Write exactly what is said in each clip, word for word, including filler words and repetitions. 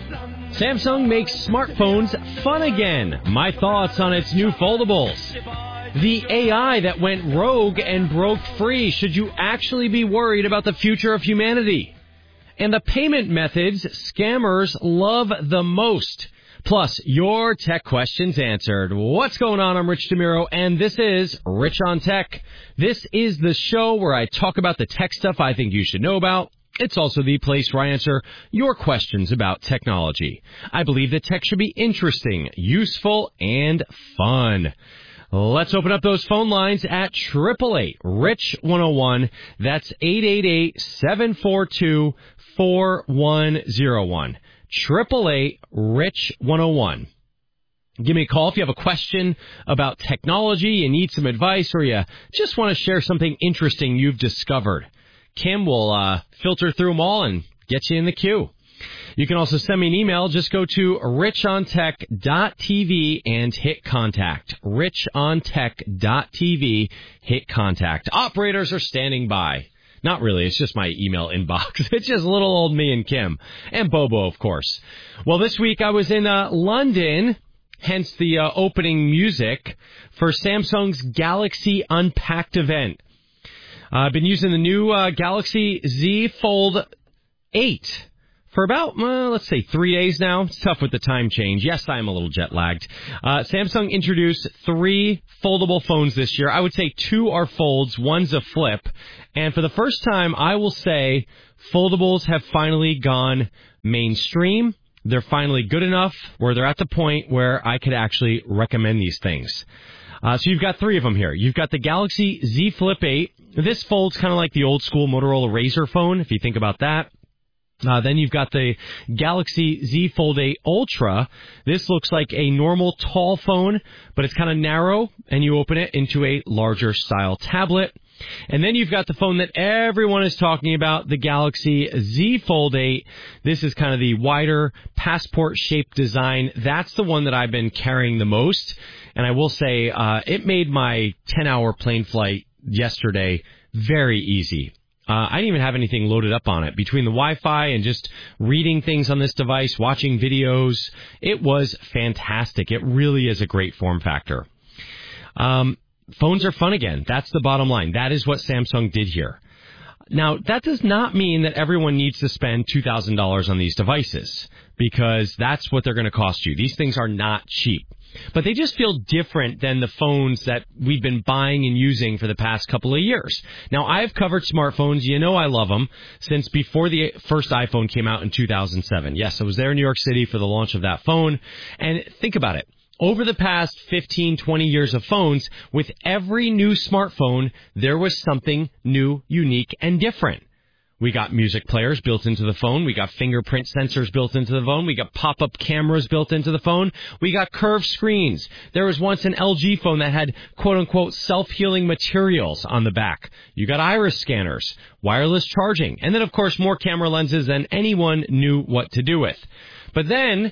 Samsung makes smartphones fun again. My thoughts on its new foldables. The A I that went rogue and broke free. Should you actually be worried about the future of humanity? And the payment methods scammers love the most. Plus, your tech questions answered. What's going on? I'm Rich DeMiro, and this is Rich on Tech. This is the show where I talk about the tech stuff I think you should know about. It's also the place where I answer your questions about technology. I believe that tech should be interesting, useful, and fun. Let's open up those phone lines at eight eight eight, Rich one oh one. That's eight eight eight, seven four two, four one zero one. eight eight eight, Rich one oh one. Give me a call if you have a question about technology, you need some advice, or you just want to share something interesting you've discovered. Kim will uh, filter through them all and get you in the queue. You can also send me an email. Just go to rich on tech dot t v and hit contact. rich on tech dot t v, hit contact. Operators are standing by. Not really. It's just my email inbox. It's just little old me and Kim. And Bobo, of course. Well, this week I was in uh, London, hence the uh, opening music, for Samsung's Galaxy Unpacked event. Uh, I've been using the new uh, Galaxy Z Fold eight for about, well, let's say, three days now. It's tough with the time change. Yes, I am a little jet-lagged. Uh, Samsung introduced three foldable phones this year. I would say two are folds, one's a flip. And for the first time, I will say foldables have finally gone mainstream. They're finally good enough where they're at the point where I could actually recommend these things. Uh, so you've got three of them here. You've got the Galaxy Z Flip eight. This folds kind of like the old-school Motorola Razr phone, if you think about that. Uh, then you've got the Galaxy Z Fold eight Ultra. This looks like a normal tall phone, but it's kind of narrow, and you open it into a larger style tablet. And then you've got the phone that everyone is talking about, the Galaxy Z Fold eight. This is kind of the wider passport-shaped design. That's the one that I've been carrying the most. And I will say uh, it made my ten-hour plane flight yesterday very easy. Uh, I didn't even have anything loaded up on it. Between the Wi-Fi and just reading things on this device, watching videos, it was fantastic. It really is a great form factor. Um, phones are fun again. That's the bottom line. That is what Samsung did here. Now, that does not mean that everyone needs to spend two thousand dollars on these devices, because that's what they're going to cost you. These things are not cheap. But they just feel different than the phones that we've been buying and using for the past couple of years. Now, I've covered smartphones. You know I love them since before the first iPhone came out in two thousand seven. Yes, I was there in New York City for the launch of that phone. And think about it. Over the past fifteen, twenty years of phones, with every new smartphone, there was something new, unique, and different. We got music players built into the phone. We got fingerprint sensors built into the phone. We got pop-up cameras built into the phone. We got curved screens. There was once an L G phone that had quote-unquote self-healing materials on the back. You got iris scanners, wireless charging, and then, of course, more camera lenses than anyone knew what to do with. But then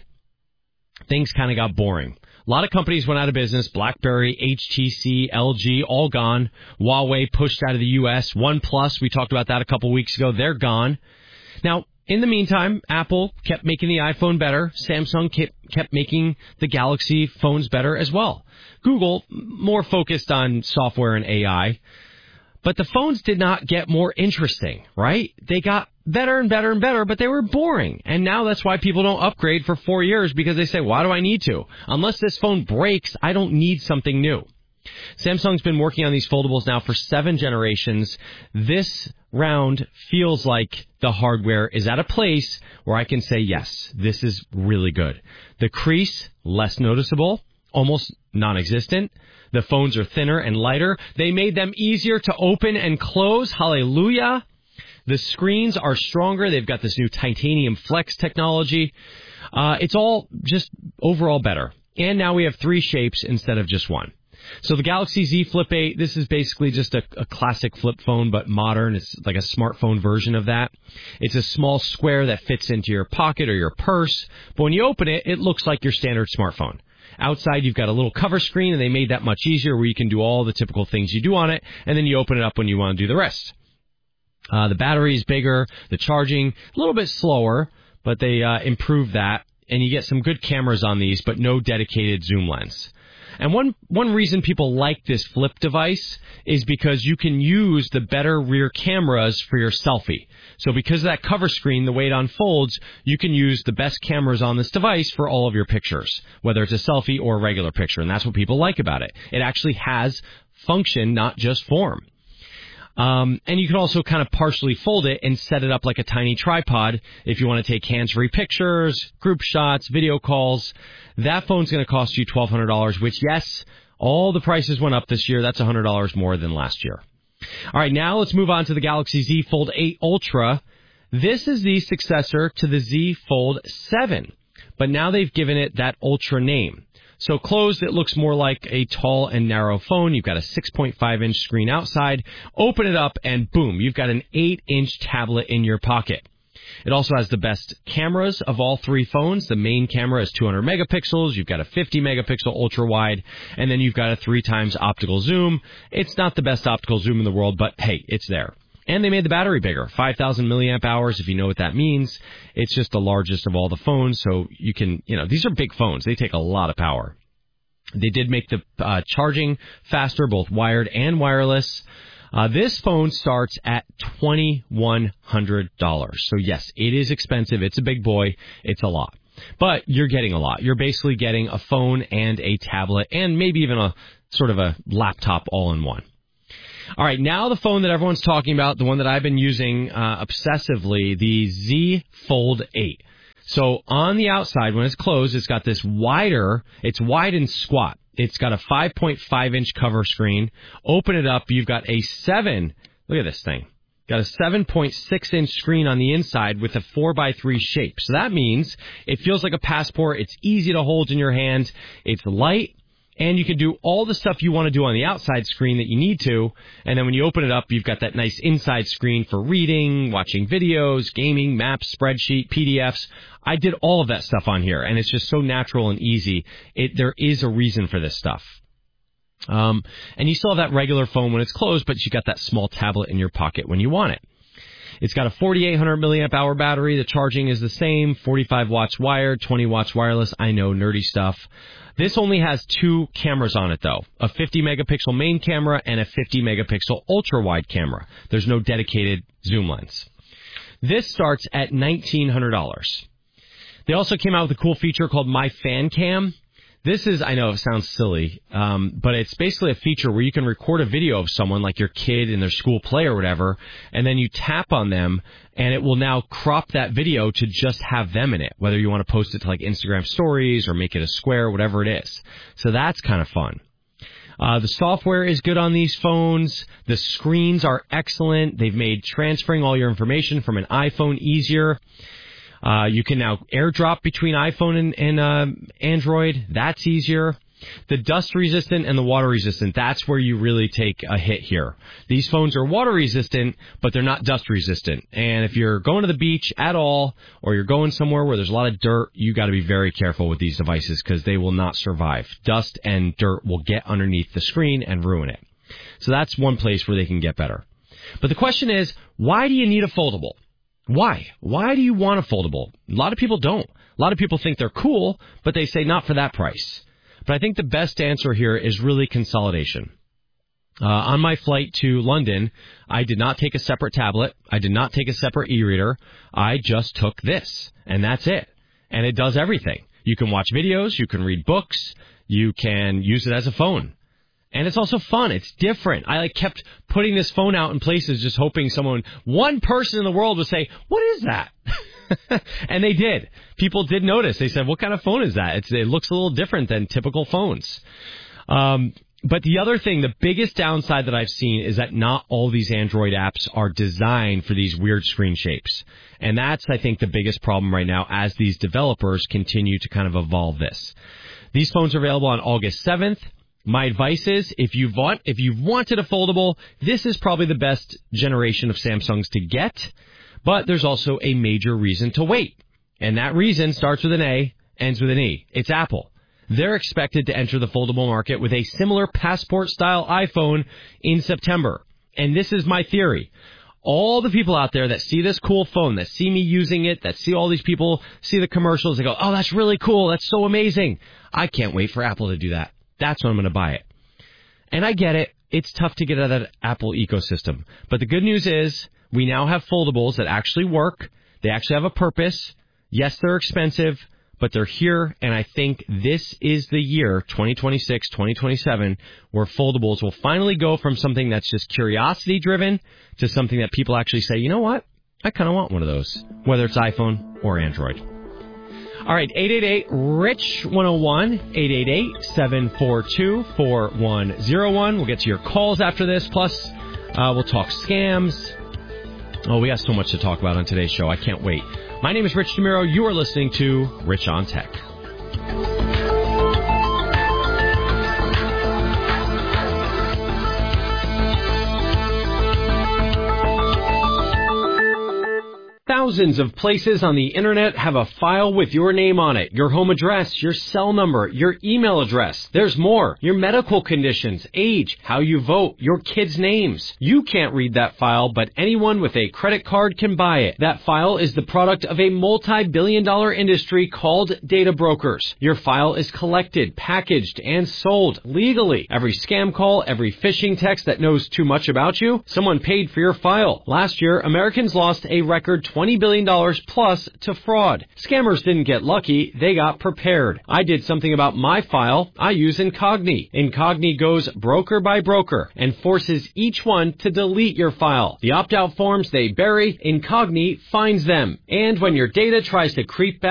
things kind of got boring. A lot of companies went out of business. BlackBerry, H T C, L G, all gone. Huawei pushed out of the U S. OnePlus, we talked about that a couple weeks ago. They're gone. Now, in the meantime, Apple kept making the iPhone better. Samsung kept, kept making the Galaxy phones better as well. Google, more focused on software and A I. But the phones did not get more interesting, right? They got better and better and better, but they were boring. And now that's why people don't upgrade for four years, because they say, why do I need to? Unless this phone breaks, I don't need something new. Samsung's been working on these foldables now for seven generations. This round feels like the hardware is at a place where I can say, yes, this is really good. The crease, less noticeable, almost non-existent. The phones are thinner and lighter. They made them easier to open and close. Hallelujah. The screens are stronger. They've got this new titanium flex technology. Uh, it's all just overall better. And now we have three shapes instead of just one. So the Galaxy Z Flip eight, this is basically just a, a classic flip phone, but modern. It's like a smartphone version of that. It's a small square that fits into your pocket or your purse. But when you open it, it looks like your standard smartphone. Outside, you've got a little cover screen, and they made that much easier where you can do all the typical things you do on it, and then you open it up when you want to do the rest. Uh, the battery is bigger, the charging a little bit slower, but they uh, improved that, and you get some good cameras on these, but no dedicated zoom lens. And one one reason people like this flip device is because you can use the better rear cameras for your selfie. So because of that cover screen, the way it unfolds, you can use the best cameras on this device for all of your pictures, whether it's a selfie or a regular picture, and that's what people like about it. It actually has function, not just form. Um, and you can also kind of partially fold it and set it up like a tiny tripod if you want to take hands-free pictures, group shots, video calls. That phone's going to cost you twelve hundred dollars, which, yes, all the prices went up this year. That's one hundred dollars more than last year. All right, now let's move on to the Galaxy Z Fold eight Ultra. This is the successor to the Z Fold seven, but now they've given it that Ultra name. So closed, it looks more like a tall and narrow phone. You've got a six point five inch screen outside. Open it up, and boom, you've got an eight inch tablet in your pocket. It also has the best cameras of all three phones. The main camera is two hundred megapixels. You've got a fifty megapixel ultra wide, and then you've got a three times optical zoom. It's not the best optical zoom in the world, but hey, it's there. And they made the battery bigger, five thousand milliamp hours, if you know what that means. It's just the largest of all the phones, so you can, you know, these are big phones. They take a lot of power. They did make the uh, charging faster, both wired and wireless. Uh, this phone starts at twenty-one hundred dollars. So, yes, it is expensive. It's a big boy. It's a lot. But you're getting a lot. You're basically getting a phone and a tablet and maybe even a sort of a laptop all in one. All right, now the phone that everyone's talking about, the one that I've been using uh, obsessively, the Z Fold eight. So on the outside, when it's closed, it's got this wider, it's wide and squat. It's got a five point five inch cover screen. Open it up, you've got a seven, look at this thing. Got a seven point six inch screen on the inside with a four by three shape. So that means it feels like a passport. It's easy to hold in your hand. It's light. And you can do all the stuff you want to do on the outside screen that you need to. And then when you open it up, you've got that nice inside screen for reading, watching videos, gaming, maps, spreadsheet, P D Fs. I did all of that stuff on here, and it's just so natural and easy. It, there is a reason for this stuff. Um, and you still have that regular phone when it's closed, but you got that small tablet in your pocket when you want it. It's got a forty-eight hundred milliamp hour battery. The charging is the same, forty-five watts wired, twenty watts wireless. I know, nerdy stuff. This only has two cameras on it, though, a fifty megapixel main camera and a fifty megapixel ultra-wide camera. There's no dedicated zoom lens. This starts at nineteen hundred dollars. They also came out with a cool feature called My Fan Cam. This is, I know it sounds silly, um, but it's basically a feature where you can record a video of someone, like your kid in their school play or whatever, and then you tap on them, and it will now crop that video to just have them in it, whether you want to post it to like Instagram stories or make it a square, whatever it is. So that's kind of fun. Uh, the software is good on these phones. The screens are excellent. They've made transferring all your information from an iPhone easier. Uh, you can now airdrop between iPhone and, and uh, Android. That's easier. The dust resistant and the water resistant, that's where you really take a hit here. These phones are water resistant, but they're not dust resistant. And if you're going to the beach at all, or you're going somewhere where there's a lot of dirt, you got to be very careful with these devices because they will not survive. Dust and dirt will get underneath the screen and ruin it. So that's one place where they can get better. But the question is, why do you need a foldable? Why? Why do you want a foldable? A lot of people don't. A lot of people think they're cool, but they say not for that price. But I think the best answer here is really consolidation. Uh, on my flight to London, I did not take a separate tablet. I did not take a separate e-reader. I just took this, and that's it. And it does everything. You can watch videos. You can read books. You can use it as a phone. And it's also fun. It's different. I like kept putting this phone out in places just hoping someone, one person in the world would say, what is that? And they did. People did notice. They said, what kind of phone is that? It's, it looks a little different than typical phones. Um, but the other thing, the biggest downside that I've seen is that not all these Android apps are designed for these weird screen shapes. And that's, I think, the biggest problem right now as these developers continue to kind of evolve this. These phones are available on August seventh. My advice is, if you've want, if you've wanted a foldable, this is probably the best generation of Samsungs to get. But there's also a major reason to wait. And that reason starts with an A, ends with an E. It's Apple. They're expected to enter the foldable market with a similar passport-style iPhone in September. And this is my theory. all the people out there that see this cool phone, that see me using it, that see all these people, see the commercials, they go, oh, that's really cool. That's so amazing. I can't wait for Apple to do that. That's when I'm going to buy it. And I get it. It's tough to get out of that Apple ecosystem. But the good news is we now have foldables that actually work. They actually have a purpose. Yes, they're expensive, but they're here. And I think this is the year, twenty twenty-six, twenty twenty-seven, where foldables will finally go from something that's just curiosity driven to something that people actually say, you know what? I kind of want one of those, whether it's iPhone or Android. All right, eight eight eight, R I C H one oh one, eight eight eight, seven four two, four one oh one. We'll get to your calls after this. Plus, uh, we'll talk scams. Oh, we got so much to talk about on today's show. I can't wait. My name is Rich DeMiro. You are listening to Rich on Tech. Thousands of places on the internet have a file with your name on it, your home address, your cell number, your email address. There's more. Your medical conditions, age, how you vote, your kids' names. You can't read that file, but anyone with a credit card can buy it. That file is the product of a multi-billion dollar industry called data brokers. Your file is collected, packaged, and sold legally. Every scam call, every phishing text that knows too much about you, someone paid for your file. Last year, Americans lost a record twenty billion dollars plus to fraud. Scammers didn't get lucky, they got prepared. I did something about my file. I use Incogni. Incogni goes broker by broker and forces each one to delete your file. The opt-out forms they bury, Incogni finds them. And when your data tries to creep back